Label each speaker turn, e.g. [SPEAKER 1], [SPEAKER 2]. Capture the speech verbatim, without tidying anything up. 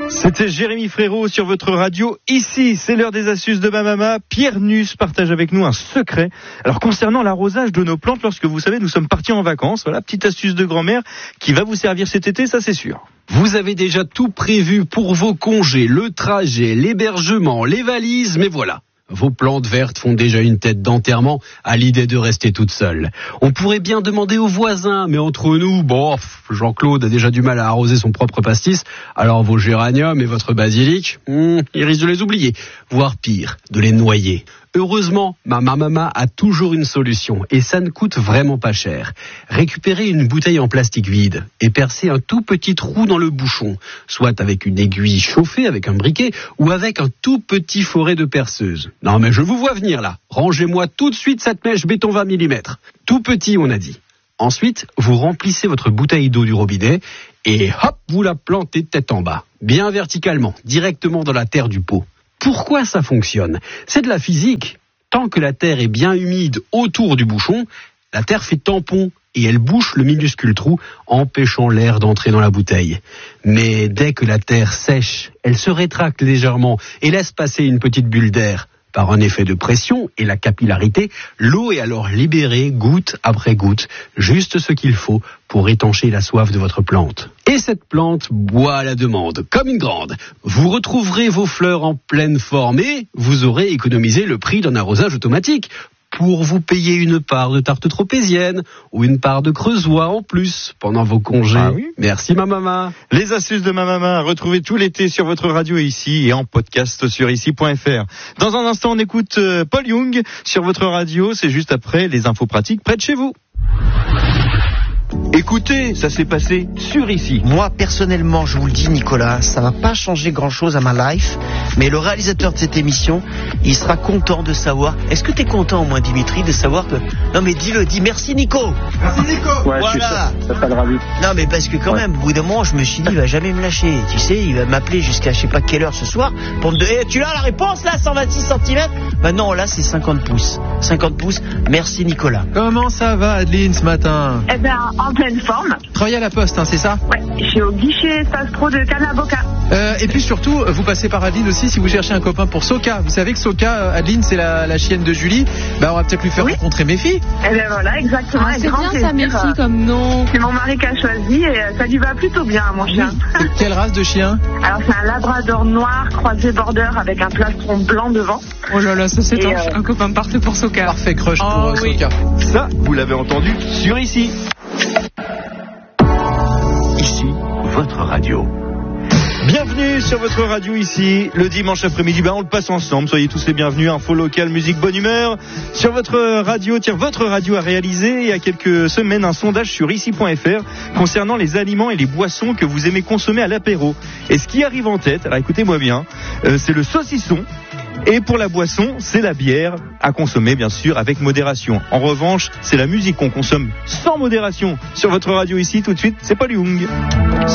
[SPEAKER 1] C'était Jérémy Frérot sur votre radio. Ici, c'est l'heure des astuces de ma maman. Pierre Nuss partage avec nous un secret. Alors, concernant l'arrosage de nos plantes, lorsque vous savez, nous sommes partis en vacances. Voilà, petite astuce de grand-mère qui va vous servir cet été, ça c'est sûr.
[SPEAKER 2] Vous avez déjà tout prévu pour vos congés, le trajet, l'hébergement, les valises, mais voilà. Vos plantes vertes font déjà une tête d'enterrement à l'idée de rester toutes seules. On pourrait bien demander aux voisins, mais entre nous, bon, Jean-Claude a déjà du mal à arroser son propre pastis, alors vos géraniums et votre basilic, hmm, il risque de les oublier, voire pire, de les noyer. Heureusement, ma maman a toujours une solution et ça ne coûte vraiment pas cher. Récupérez une bouteille en plastique vide et percez un tout petit trou dans le bouchon, soit avec une aiguille chauffée avec un briquet ou avec un tout petit foret de perceuse. Non mais je vous vois venir là, rangez-moi tout de suite cette mèche béton vingt millimètres. Tout petit on a dit. Ensuite, vous remplissez votre bouteille d'eau du robinet et hop, vous la plantez tête en bas, bien verticalement, directement dans la terre du pot. Pourquoi ça fonctionne ? C'est de la physique. Tant que la terre est bien humide autour du bouchon, la terre fait tampon et elle bouche le minuscule trou, empêchant l'air d'entrer dans la bouteille. Mais dès que la terre sèche, elle se rétracte légèrement et laisse passer une petite bulle d'air. Par un effet de pression et la capillarité, l'eau est alors libérée goutte après goutte, juste ce qu'il faut pour étancher la soif de votre plante. Et cette plante boit à la demande, comme une grande. Vous retrouverez vos fleurs en pleine forme et vous aurez économisé le prix d'un arrosage automatique pour vous payer une part de tarte tropézienne ou une part de creusois en plus pendant vos congés. Ah oui. Merci ma maman.
[SPEAKER 1] Les astuces de ma maman, retrouvez tout l'été sur votre radio ici et en podcast sur ici point f r. Dans un instant, on écoute Paul Young sur votre radio, c'est juste après les infos pratiques près de chez vous. Écoutez, ça s'est passé sur ici.
[SPEAKER 3] Moi, personnellement, je vous le dis, Nicolas, ça va pas changer grand-chose à ma life, mais le réalisateur de cette émission, il sera content de savoir. Est-ce que t'es content, au moins, Dimitri, de savoir que... Non, mais dis-le, dis merci, Nico.
[SPEAKER 4] Merci, Nico. Ouais,
[SPEAKER 3] voilà.
[SPEAKER 4] Je suis sûr, ça sera le ravi.
[SPEAKER 3] Non, mais parce que quand ouais. même, au bout d'un moment, je me suis dit, il va jamais me lâcher. Tu sais, il va m'appeler jusqu'à je sais pas quelle heure ce soir pour me dire, hey, tu l'as la réponse, là, cent vingt-six centimètres? Bah non, là, c'est cinquante pouces. cinquante pouces. Merci, Nicolas.
[SPEAKER 5] Comment ça va, Adeline, ce matin?
[SPEAKER 6] Eh ben, en pleine forme.
[SPEAKER 5] Travaille à la poste, hein, c'est ça?
[SPEAKER 6] Ouais, je suis au guichet Sastro de Canaboca.
[SPEAKER 5] Euh, et puis surtout, vous passez par Adeline aussi si vous cherchez un copain pour Soka. Vous savez que Soka, Adeline, c'est la, la chienne de Julie. Bah, on va peut-être lui faire oui. rencontrer mes filles.
[SPEAKER 6] Eh ben voilà, exactement.
[SPEAKER 7] Ah, c'est bien ça, merci comme nom.
[SPEAKER 6] C'est mon mari qui a choisi et ça lui va plutôt bien, mon chien.
[SPEAKER 5] Oui. Quelle race de chien?
[SPEAKER 6] Alors, c'est un labrador noir croisé border avec un plastron blanc devant.
[SPEAKER 7] Oh là là, ça c'est un,
[SPEAKER 6] euh...
[SPEAKER 7] un copain parfait pour Soka.
[SPEAKER 5] Parfait crush
[SPEAKER 7] oh,
[SPEAKER 5] pour
[SPEAKER 7] oui.
[SPEAKER 5] Soka.
[SPEAKER 1] Ça, vous l'avez entendu sur ici.
[SPEAKER 8] Ici, votre radio.
[SPEAKER 1] Bienvenue sur votre radio ici, le dimanche après-midi, ben on le passe ensemble, soyez tous les bienvenus, info locale, musique, bonne humeur. Sur votre radio, tiens, votre radio a réalisé il y a quelques semaines un sondage sur ici point f r concernant les aliments et les boissons que vous aimez consommer à l'apéro. Et ce qui arrive en tête, alors écoutez-moi bien, euh, c'est le saucisson. Et pour la boisson, c'est la bière, à consommer bien sûr avec modération. En revanche, c'est la musique qu'on consomme sans modération. Sur votre radio ici, tout de suite, c'est Paul Young.